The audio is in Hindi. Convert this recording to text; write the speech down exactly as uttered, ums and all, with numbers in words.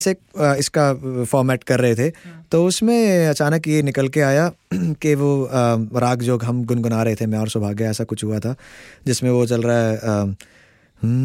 से अ, इसका फॉर्मेट कर रहे थे तो उसमें अचानक ये निकल के आया कि वो अ, राग जो हम गुनगुना रहे थे मैं और सौभाग्य, ऐसा कुछ हुआ था जिसमें वो चल रहा है अ,